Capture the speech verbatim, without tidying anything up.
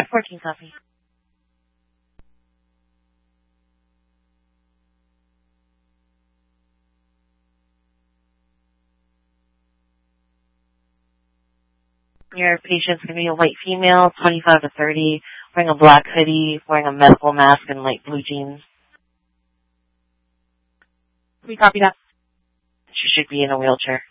fourteen copy. Your patient's going to be a white female, twenty-five to thirty, wearing a black hoodie, wearing a medical mask, and light blue jeans. We copy that. She should be in a wheelchair.